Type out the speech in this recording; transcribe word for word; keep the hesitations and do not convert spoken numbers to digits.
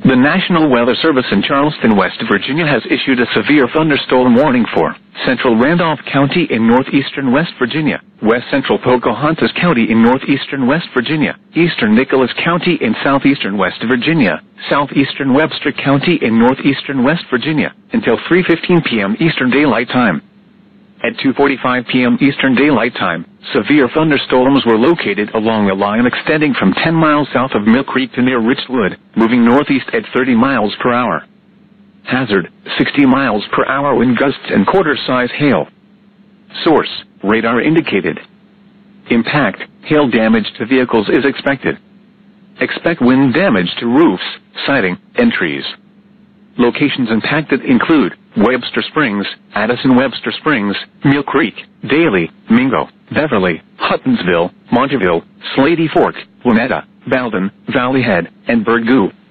The National Weather Service in Charleston, West Virginia has issued a severe thunderstorm warning for central Randolph County in northeastern West Virginia, west central Pocahontas County in northeastern West Virginia, eastern Nicholas County in southeastern West Virginia, southeastern Webster County in northeastern West Virginia, until three fifteen p m Eastern Daylight Time. At two forty-five p m Eastern Daylight Time, severe thunderstorms were located along a line extending from ten miles south of Mill Creek to near Richwood, moving northeast at thirty miles per hour. Hazard, sixty miles per hour wind gusts and quarter-size hail. Source, radar indicated. Impact, hail damage to vehicles is expected. Expect wind damage to roofs, siding, and trees. Locations impacted include Webster Springs, Addison-Webster Springs, Mill Creek, Daly, Mingo, Beverly, Huttonsville, Montville, Slady Fork, Winetta, Baldwin, Valley Head, and Burgoo.